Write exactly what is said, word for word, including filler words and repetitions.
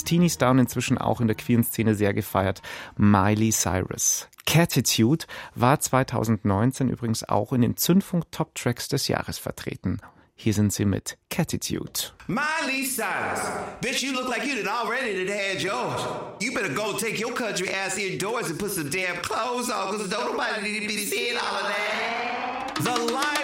als Teenie-Star und inzwischen auch in der queeren Szene sehr gefeiert, Miley Cyrus. Catitude war zweitausendneunzehn übrigens auch in den Zündfunk Top Tracks des Jahres vertreten. Hier sind sie mit Catitude. Miley Cyrus, bitch, you look like you done already done had yours. You better go take your country ass indoors and put some damn clothes on, because don't nobody need to be seeing all of that. The life